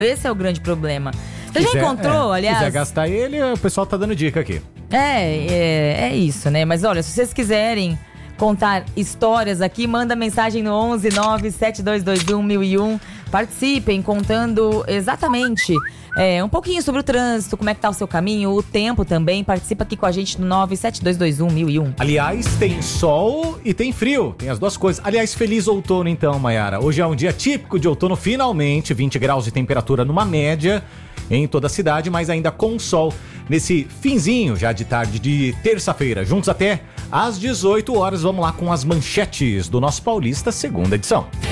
Esse é o grande problema. Você já encontrou, aliás? Se quiser gastar ele, o pessoal tá dando dica aqui. É isso, né? Mas olha, se vocês quiserem contar histórias aqui, manda mensagem no 11 97221 1001. Participem contando exatamente um pouquinho sobre o trânsito, como é que tá o seu caminho, o tempo também. Participa aqui com a gente no 97221 1001. Aliás, tem sol e tem frio, tem as duas coisas. Aliás, feliz outono então, Mayara. Hoje é um dia típico de outono, finalmente, 20 graus de temperatura numa média em toda a cidade, mas ainda com sol nesse finzinho já de tarde de terça-feira. Juntos até às 18 horas, vamos lá com as manchetes do nosso Paulista, segunda edição.